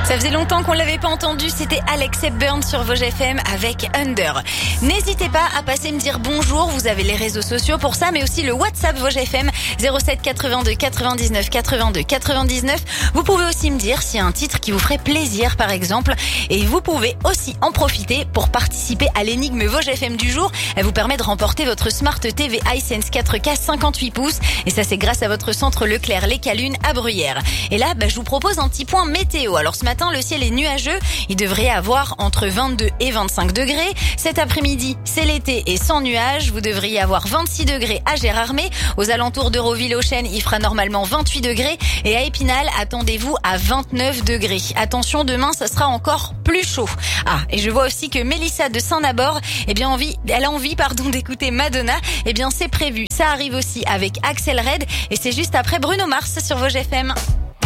Ça faisait longtemps qu'on l'avait pas entendu, c'était Alex Hepburn sur Vosges FM avec Under. N'hésitez pas à passer me dire bonjour, vous avez les réseaux sociaux pour ça, mais aussi le WhatsApp Vosges FM 07 82 99 82 99. Vous pouvez aussi me dire s'il y a un titre qui vous ferait plaisir par exemple, et vous pouvez aussi en profiter pour participer à l'énigme Vosges FM du jour. Elle vous permet de remporter votre Smart TV iSense 4K 58 pouces et ça c'est grâce à votre centre Leclerc Les Calunes à Bruyères. Et là, je vous propose un petit point météo. Alors ce matin, le ciel est nuageux. Il devrait avoir entre 22 et 25 degrés. Cet après-midi, c'est l'été et sans nuages. Vous devriez avoir 26 degrés à Gérardmer. Aux alentours d'Euroville-aux-Chênes, il fera normalement 28 degrés. Et à Épinal, attendez-vous à 29 degrés. Attention, demain, ça sera encore plus chaud. Ah, et je vois aussi que Mélissa de Saint-Nabord, elle a envie, d'écouter Madonna. C'est prévu. Ça arrive aussi avec Axel Red. Et c'est juste après Bruno Mars sur Vosges FM.